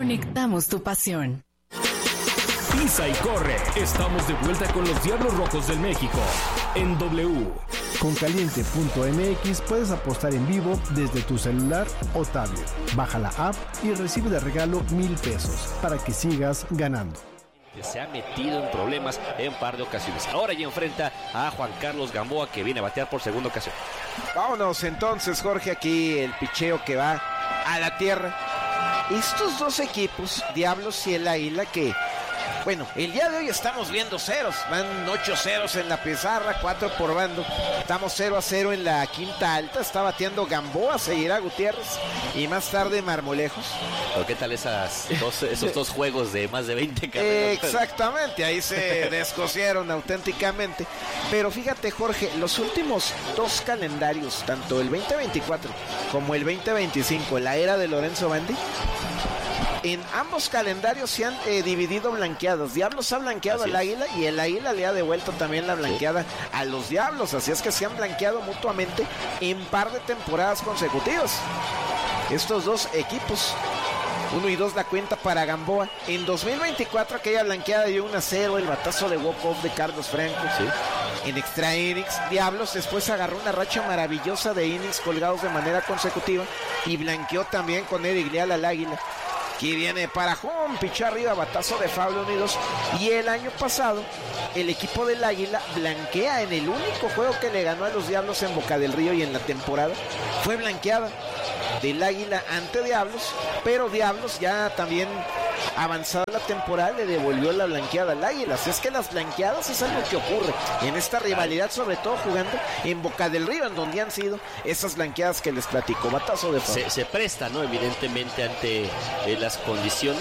Conectamos tu pasión. Pisa y corre. Estamos de vuelta con los Diablos Rojos del México en W. Con Caliente.mx puedes apostar en vivo desde tu celular o tablet. Baja la app y recibe de regalo 1,000 pesos para que sigas ganando. Se ha metido en problemas en un par de ocasiones. Ahora ya enfrenta a Juan Carlos Gamboa, que viene a batear por segunda ocasión. Vámonos entonces, Jorge, aquí el picheo que va a la tierra. Estos dos equipos, Diablos y el Águila, que... Bueno, el día de hoy estamos viendo ceros. Van 8 ceros en la pizarra, 4 por bando. Estamos 0-0 en la quinta alta. Está bateando Gamboa, seguirá Gutiérrez y más tarde Marmolejos. ¿Pero qué tal esos dos juegos de más de 20 carreras? Exactamente, ahí se descosieron auténticamente. Pero fíjate, Jorge, los últimos 2 calendarios, tanto el 2024 como el 2025, la era de Lorenzo Bandi, en ambos calendarios se han dividido blanqueadas. Diablos ha blanqueado al Águila y el Águila le ha devuelto también la blanqueada a los Diablos. Así es que se han blanqueado mutuamente en par de temporadas consecutivas estos dos equipos. 1 y 2 la cuenta para Gamboa. En 2024 aquella blanqueada dio 1-0, el batazo de walk-off de Carlos Franco. En extra innings, Diablos después agarró una racha maravillosa de innings colgados de manera consecutiva y blanqueó también con Eric Leal al Águila. Aquí viene para home, picha arriba, batazo de foul unidos. Y el año pasado, el equipo del Águila blanquea en el único juego que le ganó a los Diablos en Boca del Río y en la temporada. Fue blanqueada del Águila ante Diablos, pero Diablos ya también avanzada la temporada le devolvió la blanqueada al Águila. Así es que las blanqueadas es algo que ocurre en esta rivalidad, sobre todo jugando en Boca del Río, en donde han sido esas blanqueadas que les platico. Batazo de foul. Se presta, ¿no? Evidentemente ante las condiciones.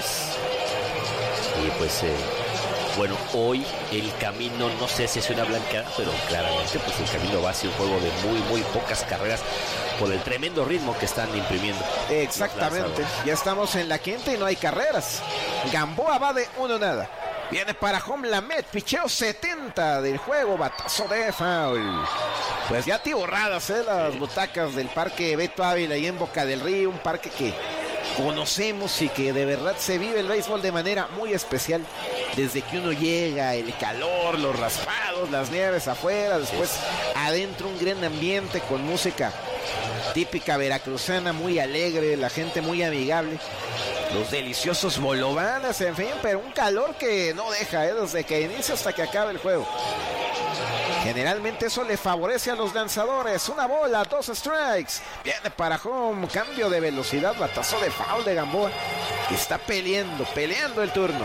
Y pues bueno, hoy el camino, no sé si es una blanqueada, pero claramente pues el camino va hacia un juego de muy pocas carreras por el tremendo ritmo que están imprimiendo. Exactamente, ya estamos en la quinta y no hay carreras. Gamboa va de 1-0. Viene para home Lamet, picheo 70 del juego, batazo de foul. Pues ya atiborradas las butacas del Parque Beto Ávila ahí en Boca del Río, un parque que conocemos y que de verdad se vive el béisbol de manera muy especial. Desde que uno llega, el calor, los raspados, las nieves afuera, después adentro un gran ambiente con música típica veracruzana, muy alegre, la gente muy amigable, los deliciosos bolovanes, en fin, pero un calor que no deja, desde que inicia hasta que acabe el juego. Generalmente eso le favorece a los lanzadores. 1 bola, 2 strikes. Viene para home, cambio de velocidad, batazo de foul de Gamboa, que está peleando el turno.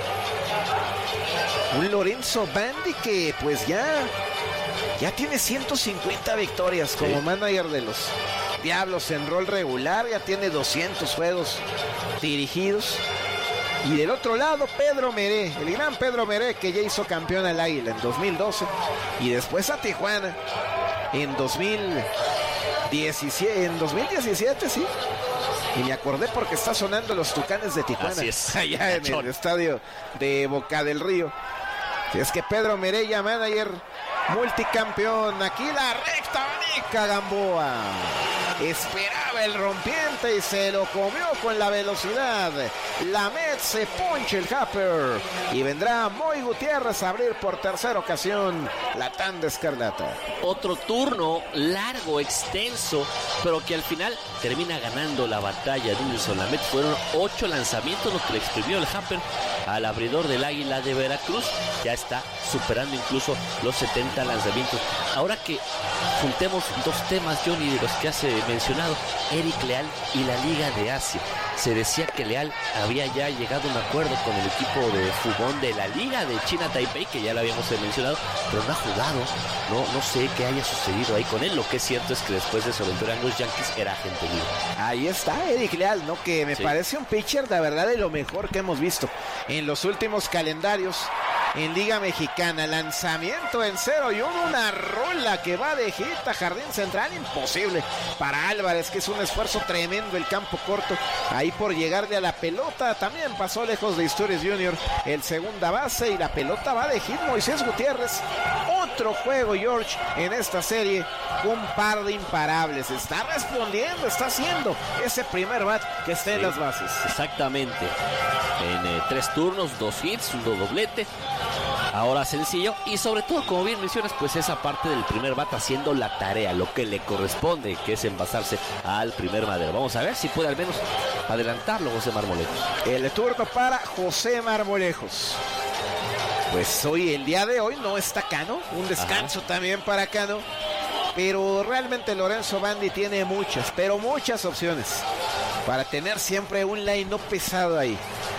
Un Lorenzo Bandi que pues ya tiene 150 victorias como manager de los Diablos en rol regular, ya tiene 200 juegos dirigidos. Y del otro lado, Pedro Meré, el gran Pedro Meré, que ya hizo campeón al Águila en 2012 y después a Tijuana en 2017, sí. Y me acordé porque está sonando los Tucanes de Tijuana. Así es. Allá en el estadio de Boca del Río. Es que Pedro Meré, ya manager multicampeón. Aquí la recta manica Gamboa. Esperaba el rompiente y se lo comió con la velocidad. Lamet se poncha el Hopper y vendrá Moy Gutiérrez a abrir por tercera ocasión la tanda escarlata. Otro turno largo, extenso, pero que al final termina ganando la batalla de Wilson Lamet. Fueron 8 lanzamientos lo que le exprimió el Hopper al abridor del Águila de Veracruz. Ya está superando incluso los 70 lanzamientos. Ahora que juntemos dos temas, Johnny, de los que has mencionado, Eric Leal y la Liga de Asia. Se decía que Leal había ya llegado a un acuerdo con el equipo de fútbol de la Liga de China Taipei, que ya lo habíamos mencionado, pero no ha jugado. No sé qué haya sucedido ahí con él. Lo que es cierto es que después de su aventura en los Yankees era agente libre. Ahí está Eric Leal, ¿no? Que me parece un pitcher de verdad de lo mejor que hemos visto en los últimos calendarios en Liga Mexicana. Lanzamiento en 0-1, una rola que va de hit a jardín central, imposible para Álvarez, que es un esfuerzo tremendo el campo corto ahí por llegarle a la pelota. También pasó lejos de Isturiz Jr. el segunda base y la pelota va de hit. Moisés Gutiérrez, otro juego, George, en esta serie, un par de imparables. Está respondiendo, está haciendo ese primer bat que está en las bases. Exactamente. En 3 turnos, 2 hits, un doblete. Ahora sencillo, y sobre todo, como bien mencionas, pues esa parte del primer bat haciendo la tarea, lo que le corresponde, que es envasarse al primer madero. Vamos a ver si puede al menos adelantarlo José Marmolejos. El turno para José Marmolejos. Pues hoy, el día de hoy, no está Cano, un descanso también para Cano, pero realmente Lorenzo Bandi tiene muchas, pero muchas opciones para tener siempre un line-up pesado ahí.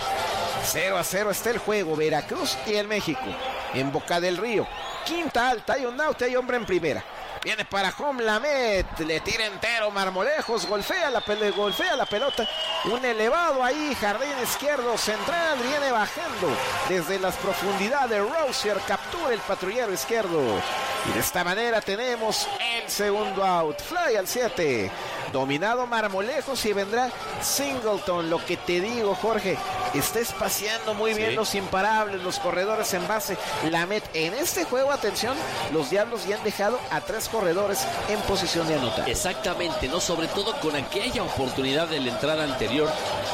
0-0 está el juego. Veracruz y el México en Boca del Río. Quinta alta, hay un out, hay hombre en primera. Viene para home Lamet, le tira entero Marmolejos, golfea la pelota. Un elevado ahí, jardín izquierdo central, viene bajando desde las profundidades de Rosier, captura el patrullero izquierdo. Y de esta manera tenemos el segundo out. Fly al 7. Dominado Marmolejos y vendrá Singleton. Lo que te digo, Jorge, está espaciando muy bien los imparables, los corredores en base. Lamet en este juego, atención, los Diablos ya han dejado a 3 corredores en posición de anotar. Exactamente, ¿no? Sobre todo con aquella oportunidad de la entrada anterior,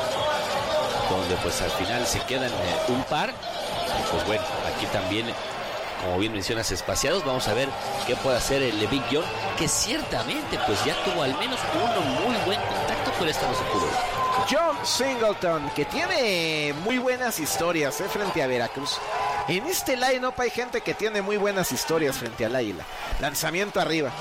donde pues al final se quedan un par. Y pues bueno, aquí también, como bien mencionas, espaciados. Vamos a ver qué puede hacer el Big John, que ciertamente pues ya tuvo al menos uno muy buen contacto, pero esta no se pudo. John Singleton, que tiene muy buenas historias frente a Veracruz. En este line-up hay gente que tiene muy buenas historias frente al Águila. Lanzamiento arriba.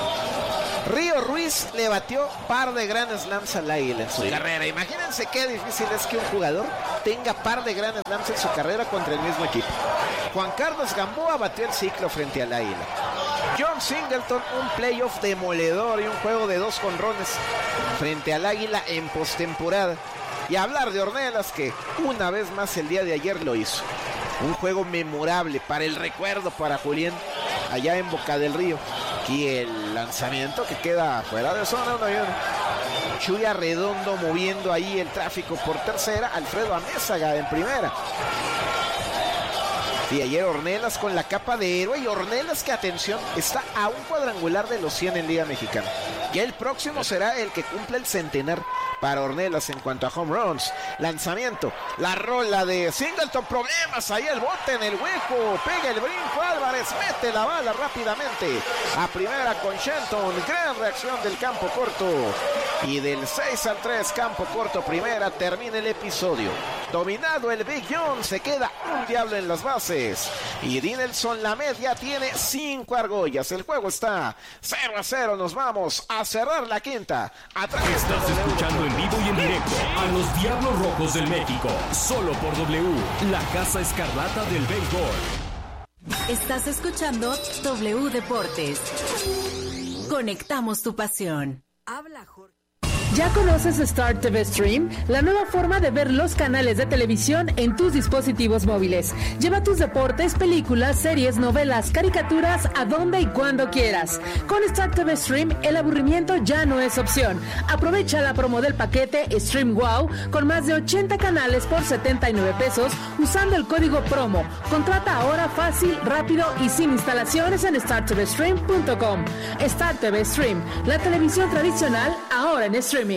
Río Ruiz le batió par de Grand Slams al Águila en su carrera. Imagínense qué difícil es que un jugador tenga par de Grand Slams en su carrera contra el mismo equipo. Juan Carlos Gamboa batió el ciclo frente al Águila. John Singleton, un playoff demoledor y un juego de 2 jonrones frente al Águila en postemporada. Y hablar de Ornelas, que una vez más el día de ayer lo hizo. Un juego memorable para el recuerdo para Julián allá en Boca del Río. Aquí el lanzamiento que queda fuera de zona, 1-1. Chuy Arredondo moviendo ahí el tráfico por tercera. Alfredo Amézaga en primera. Y ayer Ornelas con la capa de héroe, y Ornelas, que atención, está a un cuadrangular de los 100 en Liga Mexicana. Y el próximo será el que cumple el centenar para Ornelas en cuanto a home runs. Lanzamiento, la rola de Singleton, problemas, ahí el bote en el hueco, pega el brinco, Álvarez mete la bala rápidamente a primera con Shenton. Gran reacción del campo corto, y del 6-3 campo corto primera termina el episodio. Dominado el Big John, se queda un diablo en las bases, y Dinelson Lamet ya tiene 5 argollas. El juego está 0-0, nos vamos a cerrar la quinta. Estás escuchando en vivo y en directo a los Diablos Rojos del México, solo por W, la Casa Escarlata del béisbol. Estás escuchando W Deportes. Conectamos tu pasión. Habla Jorge. ¿Ya conoces Star TV Stream? La nueva forma de ver los canales de televisión en tus dispositivos móviles. Lleva tus deportes, películas, series, novelas, caricaturas a donde y cuando quieras. Con Star TV Stream, el aburrimiento ya no es opción. Aprovecha la promo del paquete Stream Wow con más de 80 canales por 79 pesos usando el código promo. Contrata ahora fácil, rápido y sin instalaciones en startvstream.com. Star TV Stream, la televisión tradicional ahora en streaming.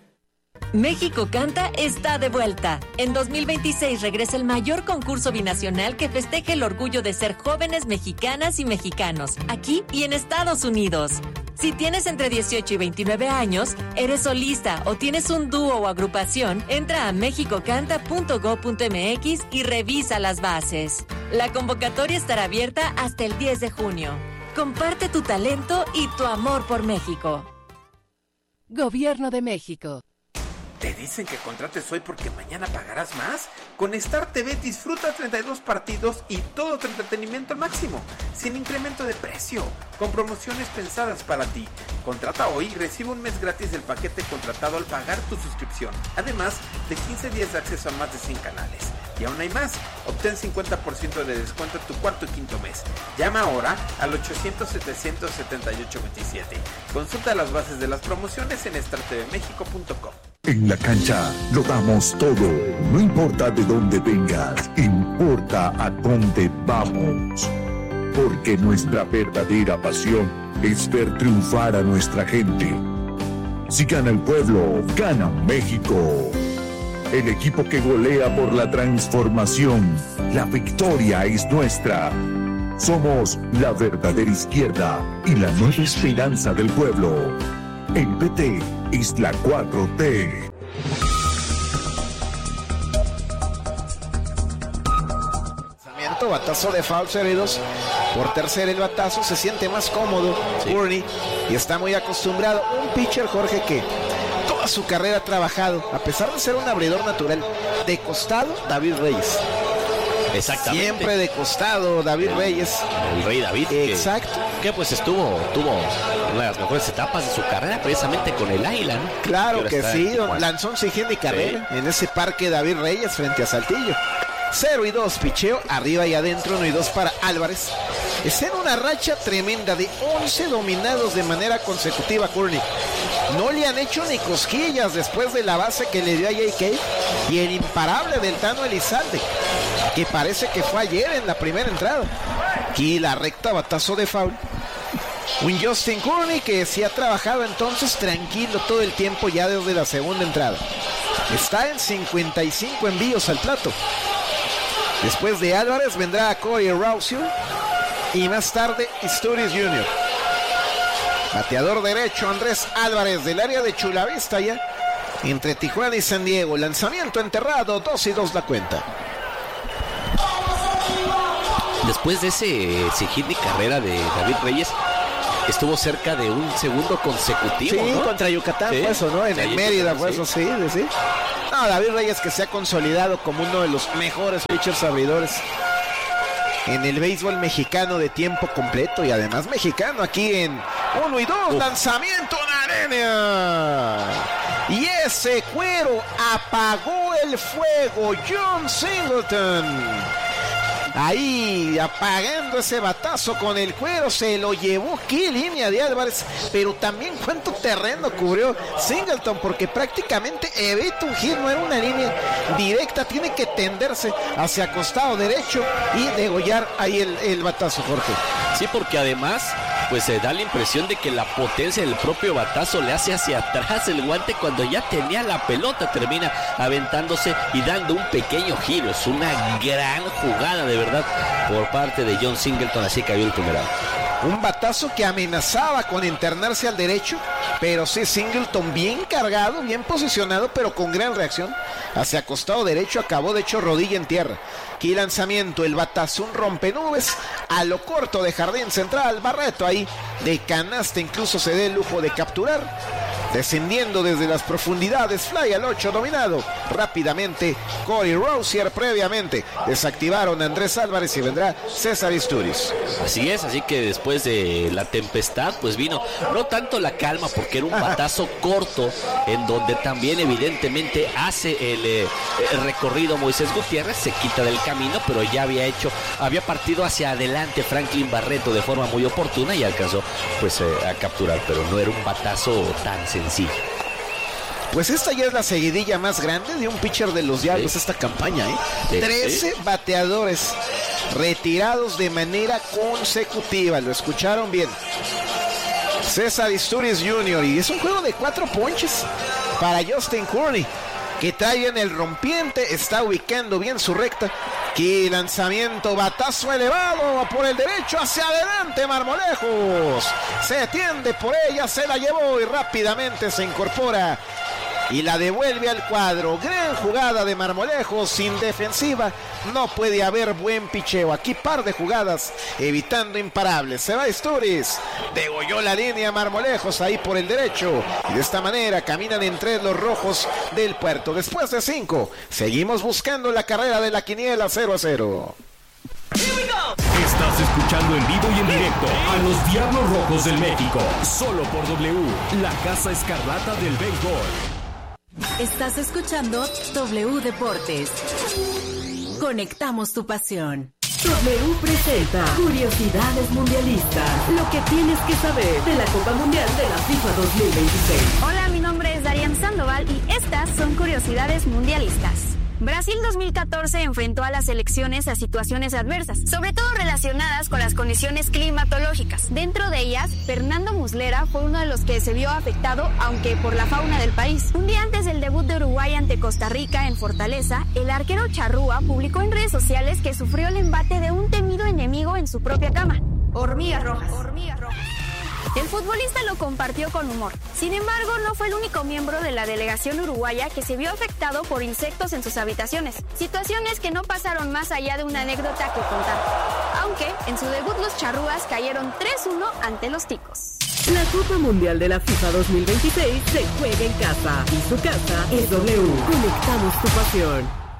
México Canta está de vuelta. En 2026 regresa el mayor concurso binacional que festeje el orgullo de ser jóvenes mexicanas y mexicanos, aquí y en Estados Unidos. Si tienes entre 18 y 29 años, eres solista o tienes un dúo o agrupación, entra a mexicocanta.go.mx y revisa las bases. La convocatoria estará abierta hasta el 10 de junio. Comparte tu talento y tu amor por México. Gobierno de México. ¿Te dicen que contrates hoy porque mañana pagarás más? Con Star TV disfruta 32 partidos y todo tu entretenimiento al máximo, sin incremento de precio, con promociones pensadas para ti. Contrata hoy y recibe un mes gratis del paquete contratado al pagar tu suscripción. Además de 15 días de acceso a más de 100 canales. Y aún hay más, obtén 50% de descuento en tu cuarto y quinto mes. Llama ahora al 800-700-7827. Consulta las bases de las promociones en startvmexico.com. En la cancha lo damos todo, no importa de dónde vengas, importa a dónde vamos. porque nuestra verdadera pasión es ver triunfar a nuestra gente. Si gana el pueblo, gana México. El equipo que golea por la transformación. La victoria es nuestra. Somos la verdadera izquierda y la nueva esperanza del pueblo. El PT es la 4T. Batazo de fouls heridos. Por tercer el batazo, se siente más cómodo Courtney y está muy acostumbrado. Un pitcher, Jorge, que toda su carrera ha trabajado, a pesar de ser un abridor natural, de costado, David Reyes. Exactamente. Siempre de costado, David Reyes. El Rey David. Exacto. Que pues tuvo una de las mejores etapas de su carrera precisamente con el Águila, ¿no? Claro que sí, lanzó un sin hit ni carrera en ese parque David Reyes frente a Saltillo. 0-2 picheo, arriba y adentro, 1-2 para Álvarez. Está en una racha tremenda de 11 dominados de manera consecutiva Courtney. No le han hecho ni cosquillas después de la base que le dio a J.K. y el imparable del Tano Elizalde, que parece que fue ayer en la primera entrada. Aquí la recta, batazo de foul. Un Justin Courtney que sí ha trabajado entonces tranquilo todo el tiempo ya desde la segunda entrada. Está en 55 envíos al plato. Después de Álvarez vendrá Corey Rousseau y más tarde Isturiz Jr. Bateador derecho Andrés Álvarez del área de Chula Vista ya entre Tijuana y San Diego. Lanzamiento enterrado, 2-2 la cuenta. Después de ese hit de carrera de David Reyes, estuvo cerca de un segundo consecutivo, sí, ¿no? Contra Yucatán fue eso, ¿no? En el Mérida fue eso, sí. No, David Reyes que se ha consolidado como uno de los mejores pitchers abridores en el béisbol mexicano de tiempo completo y además mexicano aquí en 1-2, lanzamiento en arena. Y ese cuero apagó el fuego, John Singleton. Ahí apagando ese batazo con el cuero, se lo llevó. Qué línea de Álvarez, pero también cuánto terreno cubrió Singleton, porque prácticamente evita un hit, no era una línea directa, tiene que tenderse hacia costado derecho y degollar ahí el batazo, Jorge. Sí, porque además pues se da la impresión de que la potencia del propio batazo le hace hacia atrás el guante cuando ya tenía la pelota, termina aventándose y dando un pequeño giro. Es una gran jugada de verdad por parte de John Singleton, así cayó el primer out. Un batazo que amenazaba con internarse al derecho, pero sí Singleton bien cargado, bien posicionado, pero con gran reacción hacia costado derecho, acabó de hecho rodilla en tierra. Aquí lanzamiento, el batazo, un rompenubes a lo corto de jardín central. Barreto ahí de canasta, incluso se dé el lujo de capturar. Descendiendo desde las profundidades, fly al 8 dominado rápidamente Corey Rousseau. Previamente desactivaron a Andrés Álvarez y vendrá César Isturiz. Así es, así que después de la tempestad pues vino no tanto la calma, porque era un batazo corto en donde también evidentemente hace el recorrido Moisés Gutiérrez, se quita del camino, pero ya había partido hacia adelante Franklin Barreto de forma muy oportuna y alcanzó pues a capturar, pero no era un batazo tan sencillo. Pues esta ya es la seguidilla más grande de un pitcher de los Diablos esta campaña, ¿eh? 13 bateadores retirados de manera consecutiva, lo escucharon bien. César Isturiz Jr. y es un juego de 4 ponches para Justin Courtney, que trae bien el rompiente, está ubicando bien su recta. Aquí lanzamiento, batazo elevado por el derecho, hacia adelante Marmolejos, se tiende por ella, se la llevó y rápidamente se incorpora y la devuelve al cuadro. Gran jugada de Marmolejos, sin defensiva no puede haber buen picheo. Aquí par de jugadas evitando imparables. Se va Isturiz, degolló la línea Marmolejos ahí por el derecho y de esta manera caminan entre los rojos del puerto. Después de 5 seguimos buscando la carrera de la quiniela 0-0. Estás escuchando en vivo y en directo a los Diablos Rojos del México, solo por W, la Casa Escarlata del Béisbol. Estás escuchando W Deportes. Conectamos tu pasión. W presenta Curiosidades Mundialistas. Lo que tienes que saber de la Copa Mundial de la FIFA 2026. Hola, mi nombre es Darian Sandoval y estas son Curiosidades Mundialistas. Brasil 2014 enfrentó a las selecciones a situaciones adversas, sobre todo relacionadas con las condiciones climatológicas. Dentro de ellas, Fernando Muslera fue uno de los que se vio afectado, aunque por la fauna del país. Un día antes del debut de Uruguay ante Costa Rica en Fortaleza, el arquero Charrúa publicó en redes sociales que sufrió el embate de un temido enemigo en su propia cama. Hormigas rojas. El futbolista lo compartió con humor. Sin embargo, no fue el único miembro de la delegación uruguaya que se vio afectado por insectos en sus habitaciones. Situaciones que no pasaron más allá de una anécdota que contar. Aunque, en su debut los charrúas cayeron 3-1 ante los ticos. La Copa Mundial de la FIFA 2026 se juega en casa. Y su casa es W. Conectamos tu pasión.